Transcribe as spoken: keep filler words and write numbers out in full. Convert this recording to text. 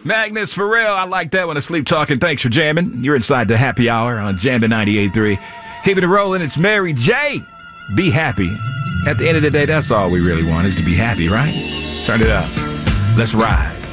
Magnus, for real, I like that one. Asleep Talking. Thanks for jamming. You're inside the happy hour on Jammin' ninety-eight point three. Keeping it rolling, it's Mary J. Be happy. At the end of the day, that's all we really want is to be happy, right? Turn it up. Let's ride.